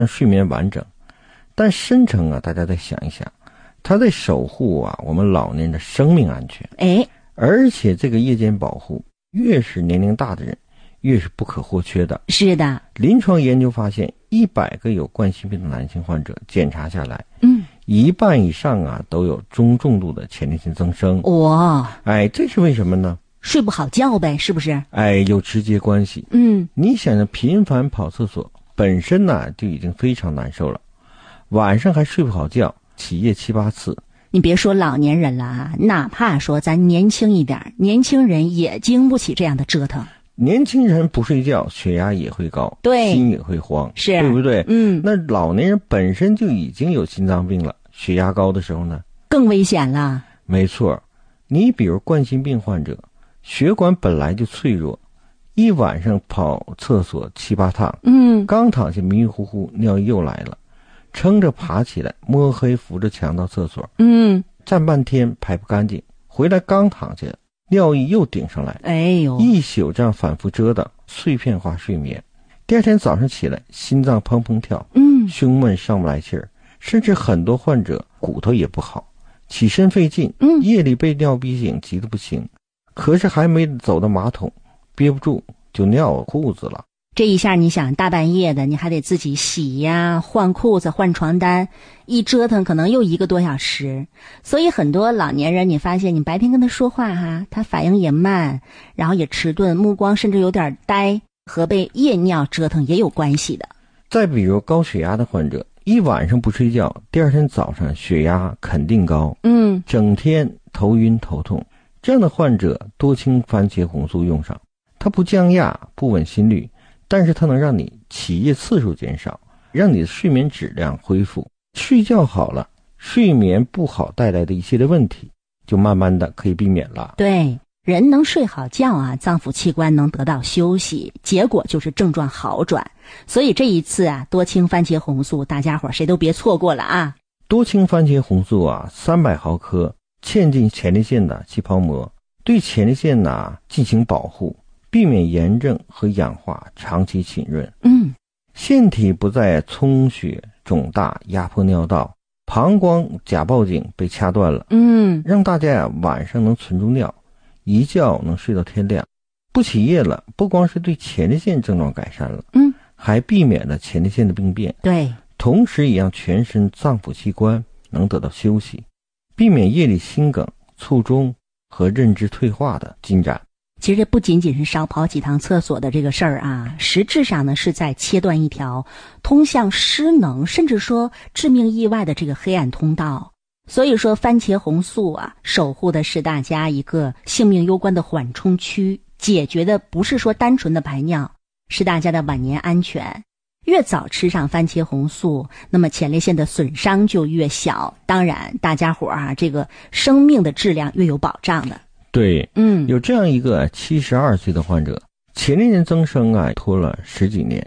让睡眠完整。但深层啊，大家再想一想，它在守护啊我们老年人的生命安全。而且这个夜间保护，越是年龄大的人，越是不可或缺的。 是的， 临床研究发现，100个有冠心病的男性患者检查下来，一半以上啊都有中重度的前列腺增生。 哇， 这是为什么呢？ 睡不好觉呗，是不是？ 有直接关系。你想想，频繁跑厕所本身呢就已经非常难受了，晚上还睡不好觉，起夜7、8次。 你别说老年人了啊，哪怕说咱年轻一点，年轻人也经不起这样的折腾。 年轻人不睡觉，血压也会高， 对， 心也会慌， 是， 对不对？那老年人本身就已经有心脏病了，血压高的时候呢， 更危险了。 没错，你比如冠心病患者，血管本来就脆弱，一晚上跑厕所7、8趟，刚躺下迷迷糊糊，尿意又来了，撑着爬起来，摸黑扶着墙到厕所，站半天排不干净，回来刚躺下，尿意又顶上来，一宿这样反复折腾，碎片化睡眠。第二天早上起来，心脏砰砰跳，胸闷上不来气儿，甚至很多患者骨头也不好，起身费劲，夜里被尿逼醒，急得不行，可是还没走到马桶，憋不住就尿裤子了。 这一下你想，大半夜的你还得自己洗呀、换裤子、换床单，一折腾可能又1个多小时。所以很多老年人，你发现你白天跟他说话他反应也慢，然后也迟钝，目光甚至有点呆，和被夜尿折腾也有关系的。 再比如高血压的患者，一晚上不睡觉，第二天早上血压肯定高，整天头晕头痛，这样的患者多氢番茄红素用上，它不降压不稳心率，但是它能让你起夜次数减少，让你的睡眠质量恢复。睡觉好了，睡眠不好带来的一系列问题就慢慢的可以避免了。 对，人能睡好觉脏腑器官能得到休息，结果就是症状好转。所以这一次多氢番茄红素大家伙谁都别错过了啊。 多氢番茄红素300毫克嵌进前列腺的气泡膜，对前列腺进行保护，避免炎症和氧化长期浸润。腺体不再充血肿大压迫尿道，膀胱假报警被掐断了，让大家晚上能存住尿，一觉能睡到天亮，不起夜了。不光是对前列腺症状改善了，还避免了前列腺的病变。 对， 同时也让全身脏腑器官能得到休息，避免夜里心梗、卒中和认知退化的进展。 其实这不仅仅是少跑几趟厕所的这个事儿实质上呢是在切断一条通向失能甚至说致命意外的这个黑暗通道。所以说番茄红素守护的是大家一个性命攸关的缓冲区，解决的不是说单纯的排尿，是大家的晚年安全。越早吃上番茄红素，那么前列腺的损伤就越小，当然大家伙这个生命的质量越有保障的。 对，有这样一个72岁的患者，前列腺增生拖了10几年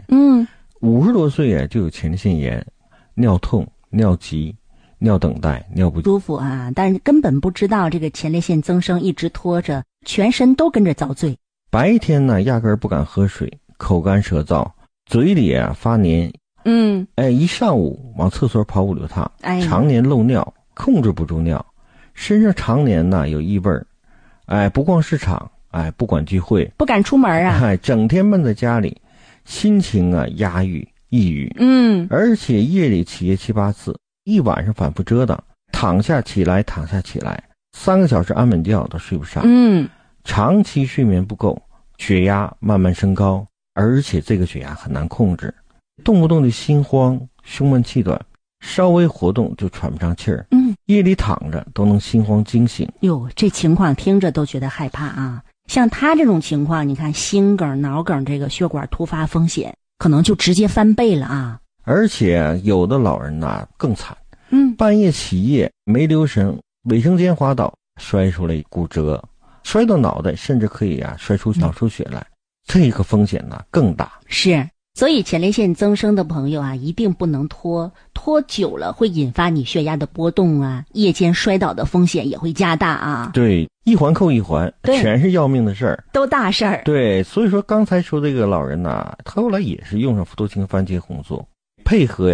，50多岁就有前列腺炎，尿痛、尿急、尿等待、尿不舒服但是根本不知道这个前列腺增生一直拖着，全身都跟着遭罪。 白天压根儿不敢喝水，口干舌燥，嘴里发黏，一上午往厕所跑5、6趟，常年漏尿，控制不住尿，身上常年有异味儿。不逛市场，不管聚会， 不敢出门整天闷在家里，心情压抑、抑郁，而且夜里起夜7、8次，一晚上反复折腾，躺下起来，躺下起来，3个小时安稳觉都睡不上，长期睡眠不够，血压慢慢升高，而且这个血压很难控制，动不动就心慌、胸闷气短，稍微活动就喘不上气儿，夜里躺着都能心慌惊醒。 哟，这情况听着都觉得害怕像他这种情况，你看心梗、脑梗这个血管突发风险可能就直接翻倍了而且有的老人更惨，半夜起夜没留神，卫生间滑倒，摔出来骨折，摔到脑袋，甚至可以摔出脑出血来，这个风险更大。 是。所以前列腺增生的朋友一定不能拖久了会引发你血压的波动夜间摔倒的风险也会加大对，一环扣一环，全是要命的事儿， 都大事儿。 对，所以说刚才说这个老人他后来也是用上多氢番茄红素， 配合